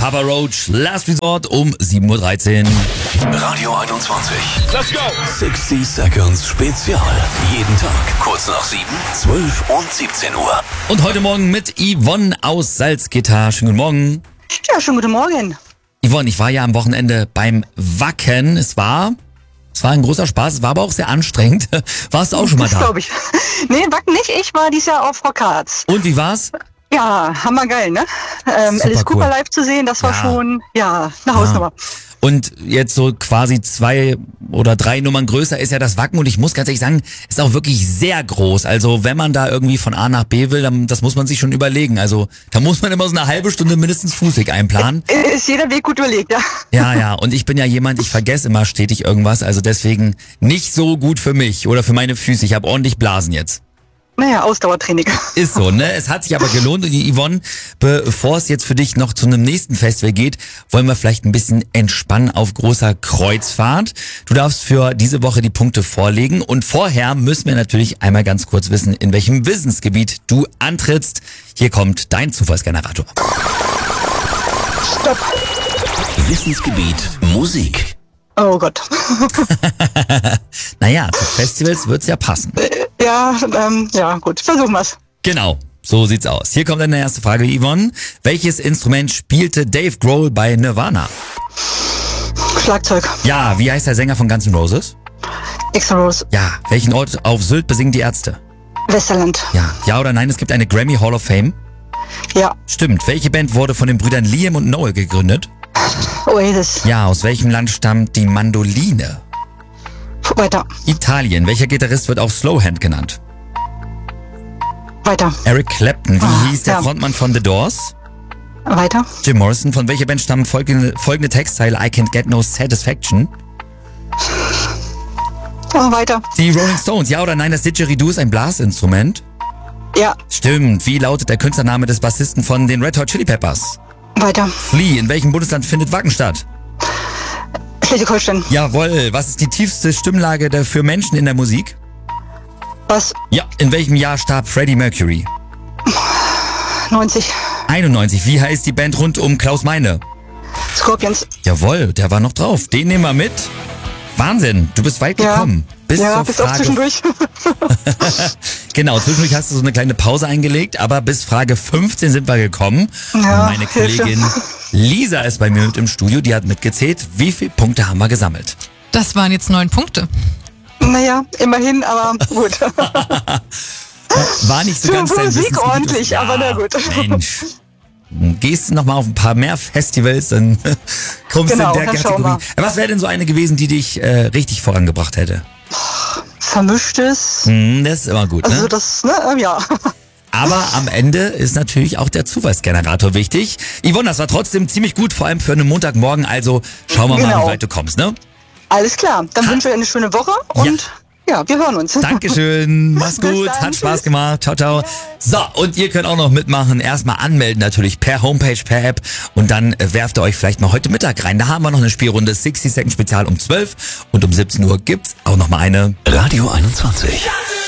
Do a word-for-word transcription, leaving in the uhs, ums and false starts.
Papa Roach, Last Resort um sieben Uhr dreizehn. Radio einundzwanzig. Let's go! sechzig Seconds Spezial. Jeden Tag kurz nach sieben, zwölf und siebzehn Uhr. Und heute Morgen mit Yvonne aus Salzgitter. Schönen guten Morgen. Ja, schönen guten Morgen. Yvonne, ich war ja am Wochenende beim Wacken. Es war, es war ein großer Spaß, es war aber auch sehr anstrengend. Warst du auch schon mal Das da? glaube ich. Nee, Wacken nicht. Ich war dieses Jahr auf Rock Harz. Und wie war's? Ja, hammergeil, ne? Ähm, Super Alice Cooper cool. live zu sehen, das war Ja. schon, ja, eine Hausnummer. Und jetzt so quasi zwei oder drei Nummern größer ist ja das Wacken. Und ich muss ganz ehrlich sagen, ist auch wirklich sehr groß. Also wenn man da irgendwie von A nach B will, dann das muss man sich schon überlegen. Also da muss man immer so eine halbe Stunde mindestens Fußweg einplanen. Ist jeder Weg gut überlegt, ja. Ja, ja. Und ich bin ja jemand, ich vergesse immer stetig irgendwas. Also deswegen nicht so gut für mich oder für meine Füße. Ich habe ordentlich Blasen jetzt. Naja, Ausdauertraining. Ist so, ne? Es hat sich aber gelohnt. Und Yvonne, bevor es jetzt für dich noch zu einem nächsten Festival geht, wollen wir vielleicht ein bisschen entspannen auf großer Kreuzfahrt. Du darfst für diese Woche die Punkte vorlegen. Und vorher müssen wir natürlich einmal ganz kurz wissen, in welchem Wissensgebiet du antrittst. Hier kommt dein Zufallsgenerator. Stopp. Wissensgebiet Musik. Oh Gott. Naja, zu Festivals wird's ja passen. Ja, ähm, ja, gut. Versuchen wir's. Genau, so sieht's aus. Hier kommt deine erste Frage, Yvonne. Welches Instrument spielte Dave Grohl bei Nirvana? Schlagzeug. Ja, wie heißt der Sänger von Guns N' Roses? Extra Rose. Ja, welchen Ort auf Sylt besingen die Ärzte? Westerland. Ja, ja oder nein, es gibt eine Grammy Hall of Fame? Ja. Stimmt. Welche Band wurde von den Brüdern Liam und Noel gegründet? Oasis. Ja, aus welchem Land stammt die Mandoline? Weiter. Italien. Welcher Gitarrist wird auch Slowhand genannt? Weiter. Eric Clapton. Wie Ah, hieß der ja. Frontmann von The Doors? Weiter. Jim Morrison. Von welcher Band stammt folgende, folgende Textzeile? I can't get no satisfaction. Oh, weiter. Die Rolling Stones. Ja oder nein, das Didgeridoo ist ein Blasinstrument? Ja. Stimmt. Wie lautet der Künstlername des Bassisten von den Red Hot Chili Peppers? Weiter. Flea. In welchem Bundesland findet Wacken statt? Schleswig-Holstein. Jawohl. Was ist die tiefste Stimmlage der für Menschen in der Musik? Was? Ja. In welchem Jahr starb Freddie Mercury? neunzig. einundneunzig. Wie heißt die Band rund um Klaus Meine? Scorpions. Jawohl, der war noch drauf. Den nehmen wir mit. Wahnsinn, du bist weit Ja. gekommen. Bis ja, zur bis auf Frage. zwischendurch. Genau, zwischendurch hast du so eine kleine Pause eingelegt, aber bis Frage fünfzehn sind wir gekommen. Ja, Und meine Kollegin Hilfe. Lisa ist bei mir mit im Studio, die hat mitgezählt. Wie viele Punkte haben wir gesammelt? Das waren jetzt neun Punkte. Naja, immerhin, aber gut. War nicht so Für ganz dein Musik Wissensgebiet. ordentlich, Ja, aber na gut. Mensch. Gehst du noch mal auf ein paar mehr Festivals, dann kommst Genau, du in der dann schauen Kategorie. Was wäre denn so eine gewesen, die dich äh, richtig vorangebracht hätte? Vermischtes. Hm, das ist immer gut, Also ne? das, ne, ähm, ja. Aber am Ende ist natürlich auch der Zufallsgenerator wichtig. Yvonne, das war trotzdem ziemlich gut, vor allem für einen Montagmorgen. Also schauen wir mal, Genau. wie weit du kommst, ne? Alles klar. Dann Ha- wünsche ich eine schöne Woche und ja, wir hören uns. Dankeschön, mach's Bis gut, dann, hat Spaß tschüss. gemacht, ciao, ciao. So, und ihr könnt auch noch mitmachen, erstmal anmelden natürlich per Homepage, per App und dann äh, werft ihr euch vielleicht mal heute Mittag rein. Da haben wir noch eine Spielrunde, sechzig Second Spezial um zwölf und um siebzehn Uhr gibt's auch noch mal eine. Radio einundzwanzig.